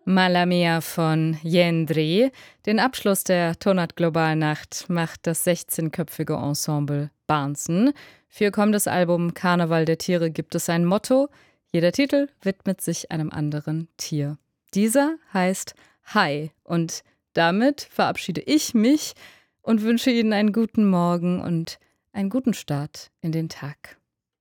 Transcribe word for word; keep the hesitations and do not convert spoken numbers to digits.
Malamea von Yendri. Den Abschluss der Tonart Globalnacht macht das sechzehnköpfige Ensemble Barnsen. Für kommendes Album Karneval der Tiere gibt es ein Motto. Jeder Titel widmet sich einem anderen Tier. Dieser heißt Hai und damit verabschiede ich mich und wünsche Ihnen einen guten Morgen und einen guten Start in den Tag.